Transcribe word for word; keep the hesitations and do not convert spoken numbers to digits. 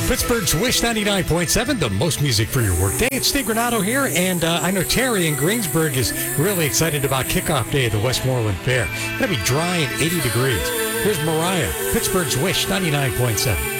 Pittsburgh's Wish ninety-nine point seven, the most music for your workday. It's Steve Granado here, and uh, I know Terry in Greensburg is really excited about kickoff day of the Westmoreland Fair. It's going to be dry and eighty degrees. Here's Mariah, Pittsburgh's Wish ninety-nine point seven.